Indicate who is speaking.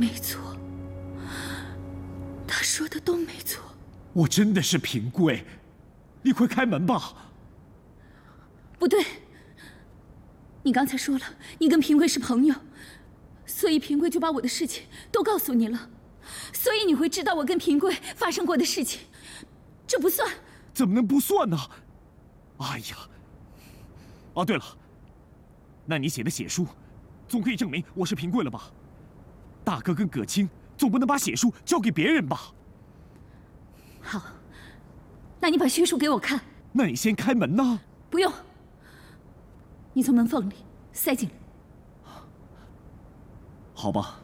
Speaker 1: 没错，他说的都没错。
Speaker 2: 我真的是平贵，你快开门吧。
Speaker 1: 不对，你刚才说了，你跟平贵是朋友，所以平贵就把我的事情都告诉你了，所以你会知道我跟平贵发生过的事情，这不算。
Speaker 2: 怎么能不算呢？哎呀，哦对了，那你写的血书，总可以证明我是平贵了吧？大哥跟葛青总不能把血书交给别人吧？
Speaker 1: 好，那你把血书给我看。
Speaker 2: 那你先开门呐。
Speaker 1: 不用，你从门缝里塞进来。
Speaker 2: 好吧。